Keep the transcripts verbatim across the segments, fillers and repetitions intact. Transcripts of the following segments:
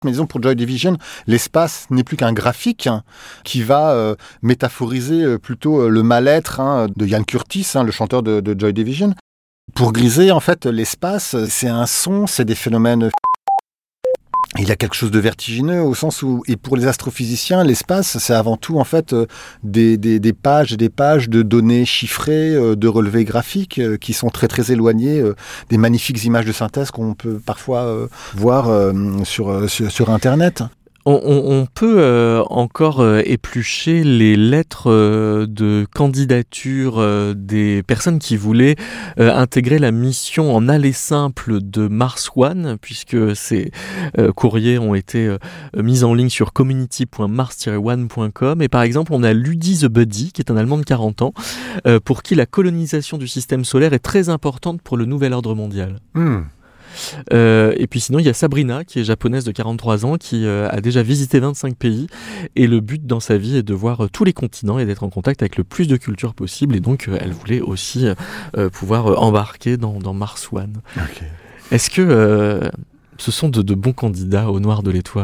Mais disons, pour Joy Division, l'espace n'est plus qu'un graphique hein, qui va euh, métaphoriser euh, plutôt euh, le mal-être hein, de Ian Curtis, hein, le chanteur de, de Joy Division. Pour Grisey, en fait, l'espace, c'est un son, c'est des phénomènes... Il y a quelque chose de vertigineux au sens où, et pour les astrophysiciens, l'espace, c'est avant tout en fait euh, des, des, des pages et des pages de données chiffrées, euh, de relevés graphiques euh, qui sont très très éloignés euh, des magnifiques images de synthèse qu'on peut parfois euh, voir euh, sur, euh, sur, sur Internet. On, on, on peut euh, encore euh, éplucher les lettres euh, de candidature euh, des personnes qui voulaient euh, intégrer la mission en aller simple de Mars One, puisque ces euh, courriers ont été euh, mis en ligne sur community point mars tiret one point com. Et par exemple, on a Ludi the Buddy, qui est un Allemand de quarante ans, euh, pour qui la colonisation du système solaire est très importante pour le nouvel ordre mondial. Mmh. Euh, et puis sinon il y a Sabrina qui est japonaise de quarante-trois ans qui euh, a déjà visité vingt-cinq pays et le but dans sa vie est de voir euh, tous les continents et d'être en contact avec le plus de cultures possible et donc euh, elle voulait aussi euh, pouvoir euh, embarquer dans, dans Mars One. Okay. Est-ce que euh, ce sont de, de bons candidats au Noir de l'Étoile ?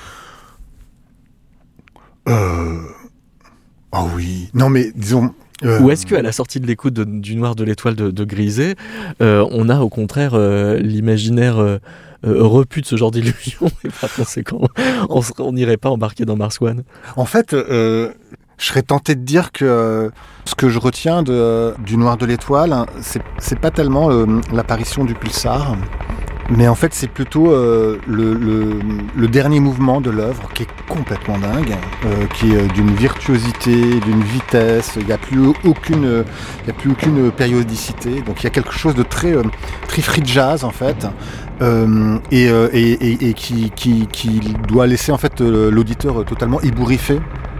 Euh... Oh oui. Non mais disons... Euh... Ou est-ce qu'à la sortie de l'écoute de, du Noir de l'Étoile de, de Grisey, euh, on a au contraire euh, l'imaginaire euh, euh, repu de ce genre d'illusion et par conséquent, on n'irait pas embarquer dans Mars One ? En fait, euh, je serais tenté de dire que euh, ce que je retiens de, euh, du Noir de l'Étoile, hein, c'est, c'est pas tellement euh, l'apparition du pulsar, mais en fait c'est plutôt euh, le, le, le dernier mouvement de l'œuvre qui est complètement dingue, euh, qui est d'une virtuosité, d'une vitesse, il n'y a plus aucune, euh, il y a plus aucune périodicité, donc il y a quelque chose de très, euh, très free jazz en fait, euh, et, euh, et, et, et qui, qui, qui doit laisser en fait l'auditeur totalement ébouriffé.